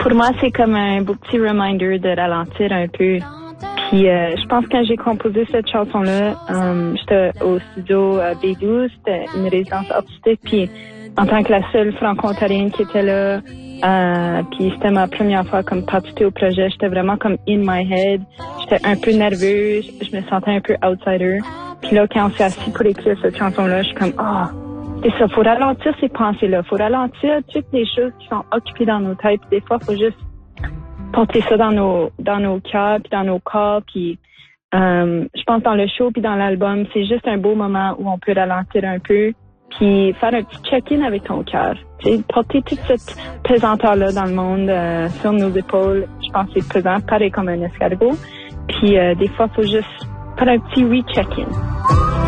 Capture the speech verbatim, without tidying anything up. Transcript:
Pour moi, c'est comme un beau petit reminder de ralentir un peu. Puis euh, je pense que quand j'ai composé cette chanson-là, euh, j'étais au studio euh, B douze, c'était une résidence artistique, puis en tant que la seule franco-ontarienne qui était là, euh, puis c'était ma première fois comme participer au projet, j'étais vraiment comme in my head, j'étais un peu nerveuse, je me sentais un peu outsider. Puis là, quand on s'est assis pour écrire cette chanson-là, je suis comme, ah, oh, c'est ça, faut ralentir ces pensées-là, faut ralentir toutes les choses qui sont occupées dans nos têtes. Des fois, faut juste porter ça dans nos dans nos cœurs puis dans nos corps. Puis euh, je pense dans le show puis dans l'album, c'est juste un beau moment où on peut ralentir un peu puis faire un petit check-in avec ton cœur. Tu sais, porter toute cette pesanteur-là dans le monde euh, sur nos épaules, je pense que c'est pesant, pareil comme un escargot. Puis euh, des fois, faut juste faire un petit re-check-in.